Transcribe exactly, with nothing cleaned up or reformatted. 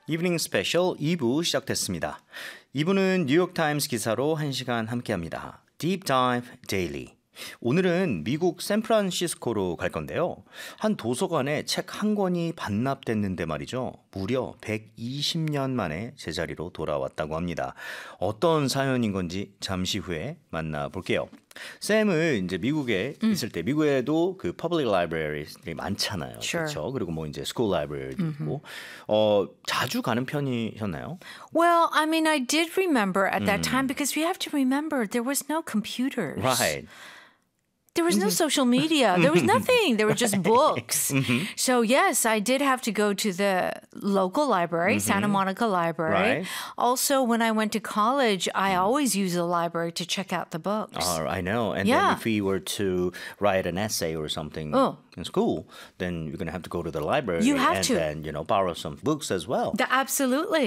이브닝 스페셜 이 부 시작됐습니다. 이 부는 뉴욕타임스 기사로 한 시간 함께합니다. Deep Dive Daily. 오늘은 미국 샌프란시스코로 갈 건데요. 한 도서관에 책 한 권이 반납됐는데 말이죠. 무려 백이십 년 만에 제자리로 돌아왔다고 합니다. 어떤 사연인 건지 잠시 후에 만나볼게요. 쌤은 이제 미국에 음. 있을 때 미국에도 그 public library들이 많잖아요. Sure. 그렇죠? 그리고 뭐 이제 school library도 mm-hmm. 있고 어 자주 가는 편이셨나요? Well, I mean, I did remember at that 음. time because we have to remember there was no computers. Right. There was no social media. There was nothing. There were just books. Mm-hmm. So, yes, I did have to go to the local library, mm-hmm. Santa Monica Library. Right. Also, when I went to college, I always used the library to check out the books. Oh, I know. And yeah. then if we were to write an essay or something oh. in school, then you're going to have to go to the library you have and to. then, you know, borrow some books as well. The, absolutely.